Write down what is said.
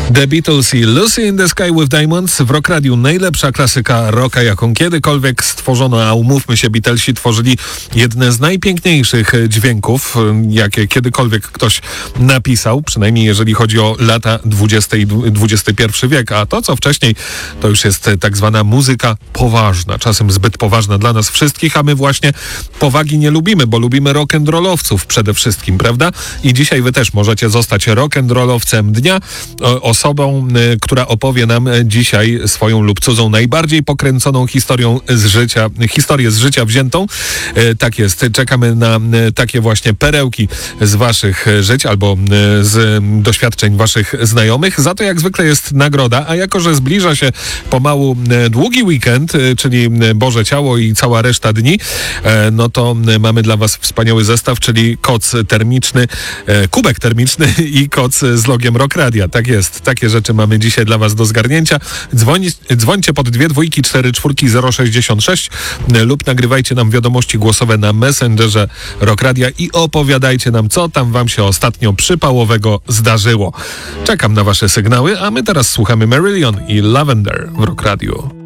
The Beatles i Lucy in the Sky with Diamonds w Rock Radiu. Najlepsza klasyka rocka, jaką kiedykolwiek stworzono, a umówmy się, Beatlesi tworzyli jedne z najpiękniejszych dźwięków, jakie kiedykolwiek ktoś napisał, przynajmniej jeżeli chodzi o lata 20 i XXI wiek, a to, co wcześniej, to już jest tak zwana muzyka poważna, czasem zbyt poważna dla nas wszystkich, a my właśnie powagi nie lubimy, bo lubimy rock'n'rollowców przede wszystkim, prawda? I dzisiaj wy też możecie zostać rock'n'rollowcem dnia, osobą, która opowie nam dzisiaj swoją lub cudzą najbardziej pokręconą historię z życia wziętą. Tak jest, czekamy na takie właśnie perełki z waszych żyć albo z doświadczeń waszych znajomych. Za to jak zwykle jest nagroda, a jako że zbliża się pomału długi weekend, czyli Boże Ciało i cała reszta dni, no to mamy dla was wspaniały zestaw, czyli koc termiczny, kubek termiczny i koc z logiem Rock Radia. Tak jest, takie rzeczy mamy dzisiaj dla was do zgarnięcia. Dzwońcie pod 2244066 lub nagrywajcie nam wiadomości głosowe na Messengerze Rock Radia i opowiadajcie nam, co tam wam się ostatnio przypałowego zdarzyło. Czekam na wasze sygnały, a my teraz słuchamy Marillion i Lavender w Rock Radiu.